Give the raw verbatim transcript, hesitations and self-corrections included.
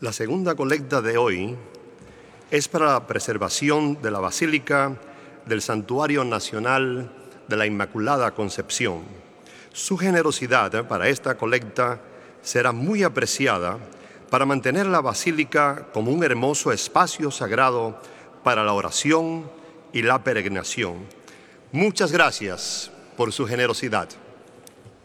La segunda colecta de hoy es para la preservación de la Basílica del Santuario Nacional de la Inmaculada Concepción. Su generosidad para esta colecta será muy apreciada para mantener la Basílica como un hermoso espacio sagrado para la oración y la peregrinación. Muchas gracias por su generosidad.